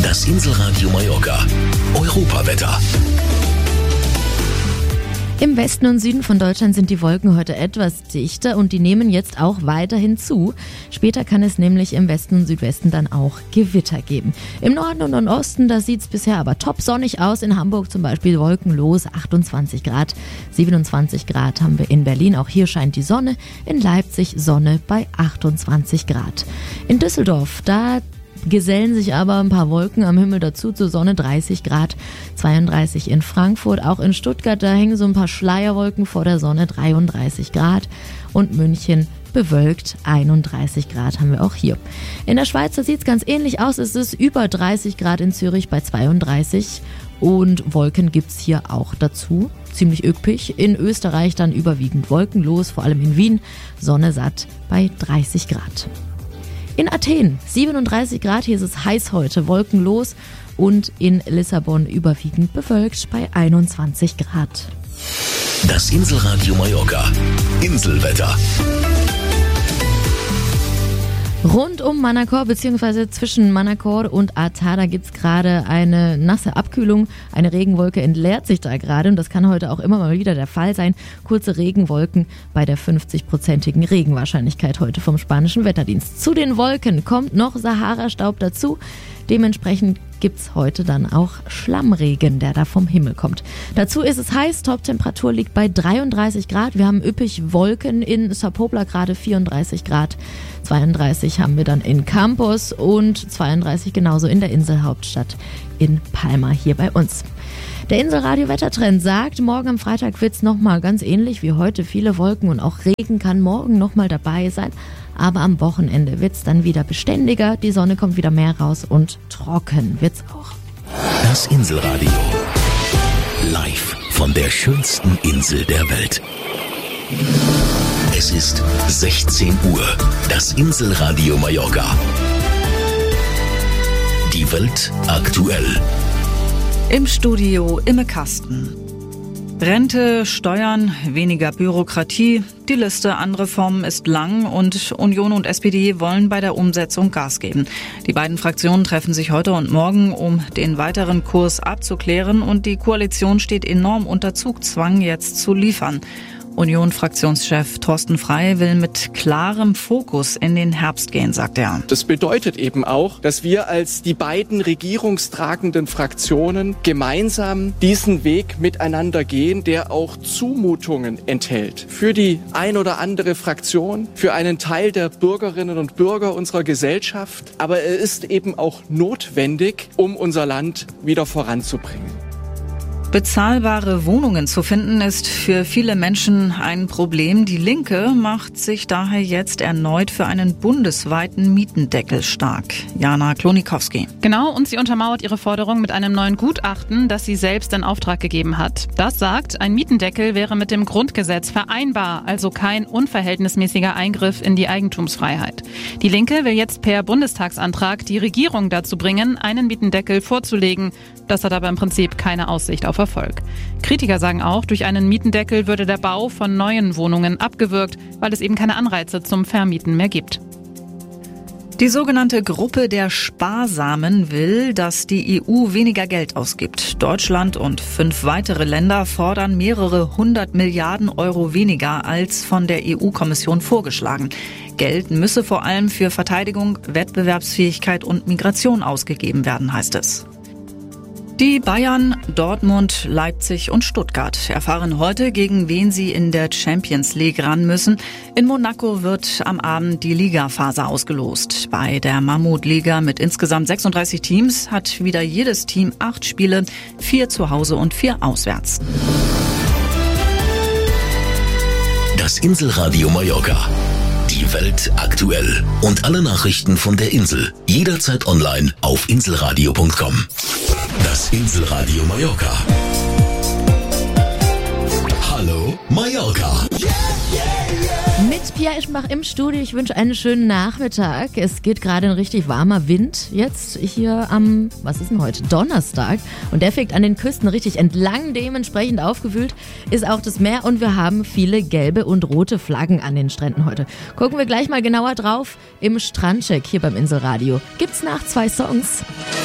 Das Inselradio Mallorca. Europawetter. Im Westen und Süden von Deutschland sind die Wolken heute etwas dichter und die nehmen jetzt auch weiterhin zu. Später kann es nämlich im Westen und Südwesten dann auch Gewitter geben. Im Norden und Osten, da sieht es bisher aber top sonnig aus. In Hamburg zum Beispiel wolkenlos, 28 Grad, 27 Grad haben wir in Berlin. Auch hier scheint die Sonne. In Leipzig Sonne bei 28 Grad. In Düsseldorf, da gesellen sich aber ein paar Wolken am Himmel dazu, zur Sonne 30 Grad, 32 in Frankfurt, auch in Stuttgart, da hängen so ein paar Schleierwolken vor der Sonne, 33 Grad und München bewölkt, 31 Grad haben wir auch hier. In der Schweiz sieht es ganz ähnlich aus, es ist über 30 Grad in Zürich bei 32 und Wolken gibt's hier auch dazu, ziemlich üppig. In Österreich dann überwiegend wolkenlos, vor allem in Wien, Sonne satt bei 30 Grad. In Athen 37 Grad, hier ist es heiß heute, wolkenlos und in Lissabon überwiegend bewölkt bei 21 Grad. Das Inselradio Mallorca. Inselwetter. Rund um Manacor bzw. zwischen Manacor und Artada gibt es gerade eine nasse Abkühlung. Eine Regenwolke entleert sich da gerade und das kann heute auch immer mal wieder der Fall sein. Kurze Regenwolken bei der 50-prozentigen Regenwahrscheinlichkeit heute vom spanischen Wetterdienst. Zu den Wolken kommt noch Sahara-Staub dazu. Dementsprechend gibt's heute dann auch Schlammregen, der da vom Himmel kommt. Dazu ist es heiß, Toptemperatur liegt bei 33 Grad. Wir haben üppig Wolken in Sapobla, gerade 34 Grad. 32 haben wir dann in Campos und 32 genauso in der Inselhauptstadt in Palma hier bei uns. Der Inselradio-Wettertrend sagt, morgen am Freitag wird's nochmal ganz ähnlich wie heute. Viele Wolken und auch Regen kann morgen nochmal dabei sein. Aber am Wochenende wird's dann wieder beständiger, die Sonne kommt wieder mehr raus und trocken wird's auch. Das Inselradio. Live von der schönsten Insel der Welt. Es ist 16 Uhr. Das Inselradio Mallorca. Die Welt aktuell. Im Studio Imme Kasten. Rente, Steuern, weniger Bürokratie. Die Liste an Reformen ist lang und Union und SPD wollen bei der Umsetzung Gas geben. Die beiden Fraktionen treffen sich heute und morgen, um den weiteren Kurs abzuklären und die Koalition steht enorm unter Zugzwang, jetzt zu liefern. Union-Fraktionschef Thorsten Frey will mit klarem Fokus in den Herbst gehen, sagt er. Das bedeutet eben auch, dass wir als die beiden regierungstragenden Fraktionen gemeinsam diesen Weg miteinander gehen, der auch Zumutungen enthält. Für die ein oder andere Fraktion, für einen Teil der Bürgerinnen und Bürger unserer Gesellschaft. Aber er ist eben auch notwendig, um unser Land wieder voranzubringen. Bezahlbare Wohnungen zu finden ist für viele Menschen ein Problem. Die Linke macht sich daher jetzt erneut für einen bundesweiten Mietendeckel stark. Jana Klonikowski. Genau, und sie untermauert ihre Forderung mit einem neuen Gutachten, das sie selbst in Auftrag gegeben hat. Das sagt, ein Mietendeckel wäre mit dem Grundgesetz vereinbar, also kein unverhältnismäßiger Eingriff in die Eigentumsfreiheit. Die Linke will jetzt per Bundestagsantrag die Regierung dazu bringen, einen Mietendeckel vorzulegen. Das hat aber im Prinzip keine Aussicht auf Erfolg. Kritiker sagen auch, durch einen Mietendeckel würde der Bau von neuen Wohnungen abgewürgt, weil es eben keine Anreize zum Vermieten mehr gibt. Die sogenannte Gruppe der Sparsamen will, dass die EU weniger Geld ausgibt. Deutschland und 5 weitere Länder fordern mehrere 100 Milliarden Euro weniger als von der EU-Kommission vorgeschlagen. Geld müsse vor allem für Verteidigung, Wettbewerbsfähigkeit und Migration ausgegeben werden, heißt es. Die Bayern, Dortmund, Leipzig und Stuttgart erfahren heute, gegen wen sie in der Champions League ran müssen. In Monaco wird am Abend die Ligaphase ausgelost. Bei der Mammutliga mit insgesamt 36 Teams hat wieder jedes Team 8 Spiele, 4 zu Hause und 4 auswärts. Das Inselradio Mallorca. Die Welt aktuell. Und alle Nachrichten von der Insel. Jederzeit online auf inselradio.com. Das Inselradio Mallorca. Hallo Mallorca. Mit Pia Ischenbach im Studio. Ich wünsche einen schönen Nachmittag. Es geht gerade ein richtig warmer Wind jetzt hier am, was ist denn heute, Donnerstag. Und der fegt an den Küsten richtig entlang. Dementsprechend aufgewühlt ist auch das Meer. Und wir haben viele gelbe und rote Flaggen an den Stränden heute. Gucken wir gleich mal genauer drauf im Strandcheck hier beim Inselradio. Gibt's nach 2 Songs.